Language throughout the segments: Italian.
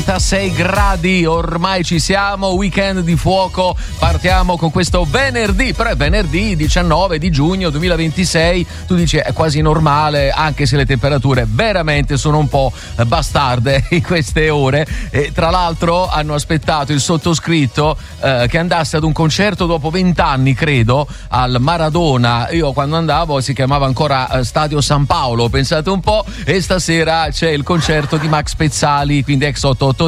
6 gradi, ormai ci siamo, weekend di fuoco, partiamo con questo venerdì, però è venerdì 19 di giugno 2026, tu dici è quasi normale anche se le temperature veramente sono un po' bastarde in queste ore e tra l'altro hanno aspettato il sottoscritto che andasse ad un concerto dopo 20 anni credo al Maradona. Io quando andavo si chiamava ancora Stadio San Paolo, pensate un po', e stasera c'è il concerto di Max Pezzali, quindi ex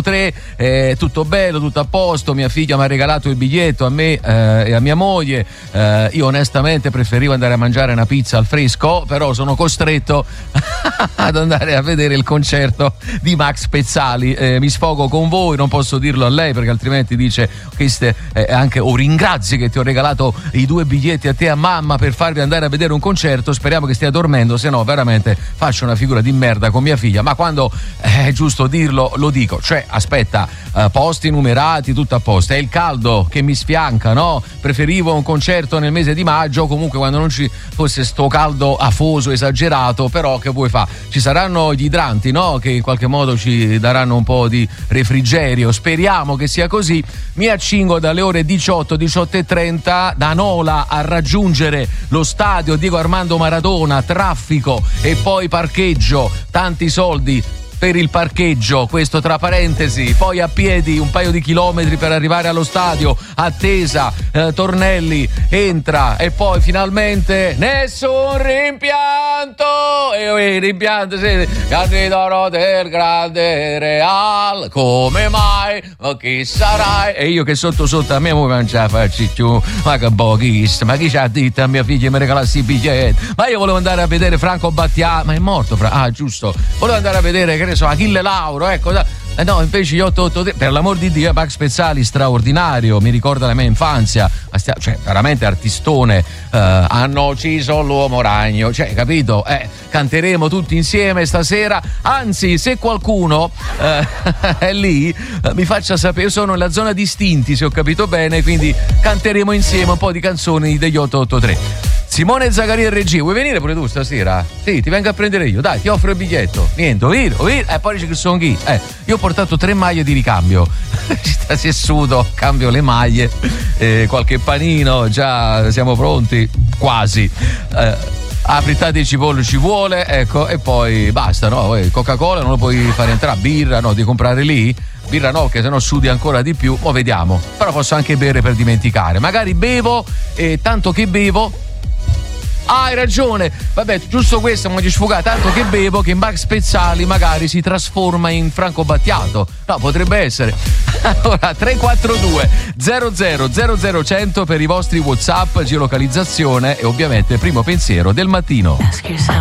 883, tutto bello, tutto a posto, mia figlia mi ha regalato il biglietto a me e a mia moglie, io onestamente preferivo andare a mangiare una pizza al fresco, però sono costretto ad andare a vedere il concerto di Max Pezzali, mi sfogo con voi, non posso dirlo a lei perché altrimenti dice che anche ringrazi che ti ho regalato i 2 biglietti a te e a mamma per farvi andare a vedere un concerto, speriamo che stia dormendo, se no veramente faccio una figura di merda con mia figlia, ma quando è giusto dirlo lo dico, cioè aspetta, posti numerati, tutto a posto, è il caldo che mi sfianca, no? Preferivo un concerto nel mese di maggio, comunque quando non ci fosse sto caldo afoso, esagerato, però che vuoi fa? Ci saranno gli idranti, no? Che in qualche modo ci daranno un po' di refrigerio, speriamo che sia così. Mi accingo dalle ore 18:30 da Nola a raggiungere lo stadio Diego Armando Maradona, traffico e poi parcheggio, tanti soldi per il parcheggio, questo tra parentesi, poi a piedi un paio di chilometri per arrivare allo stadio, attesa, tornelli, entra e poi finalmente nessun rimpianto, e il rimpianto candidato del grande Real, come mai, ma chi sarai? E io che sotto a me non ce la faccio più, ma che pochissimo, ma chi ci ha detto a mia figlia mi regalassi i biglietti, ma io volevo andare a vedere Franco Battiato, ma è morto, giusto, volevo andare a vedere che Achille Lauro, ecco, no, invece gli 883, per l'amor di Dio, Max Pezzali straordinario, mi ricorda la mia infanzia, cioè veramente artistone, hanno ucciso l'uomo ragno, cioè capito, canteremo tutti insieme stasera, anzi se qualcuno è lì mi faccia sapere, io sono nella zona distinti se ho capito bene, quindi canteremo insieme un po' di canzoni degli 883. Simone Zaccaria e regia, vuoi venire pure tu stasera? Sì, ti vengo a prendere io, dai, ti offro il biglietto. Niente, poi dice che sono chi? Io ho portato 3 maglie di ricambio. Si è sudo, cambio le maglie, qualche panino, già siamo pronti, quasi. Frittate di cipolle ci vuole, ecco, e poi basta, no? Coca-Cola non lo puoi fare entrare, birra no, devi comprare lì. Birra no, che sennò sudi ancora di più, vediamo. Però posso anche bere per dimenticare. Magari bevo, e tanto che bevo. Hai ragione, vabbè, giusto questo, ma ti sfugare, tanto che bevo che Max Pezzali magari si trasforma in Franco Battiato. No, potrebbe essere. Allora, 342 00 100 per i vostri WhatsApp, geolocalizzazione e ovviamente primo pensiero del mattino.